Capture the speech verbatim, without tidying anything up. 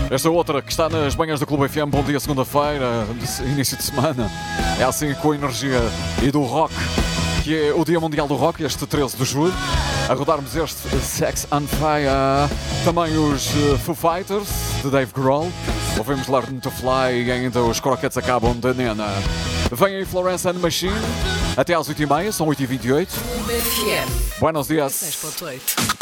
Esta outra que está nas manhãs da Clube F M. Bom dia, segunda-feira, início de semana. É assim com a energia e do rock, que é o Dia Mundial do Rock, este treze de julho. A rodarmos este Sex on Fire. Também os Foo Fighters, de Dave Grohl. Ouvimos Learn to Fly e ainda os Croquettes acabam de Nena. Vem aí Florence and the Machine. Até às oito e meia, são oito e vinte e oito. F M. Buenos dias. seis ponto oito.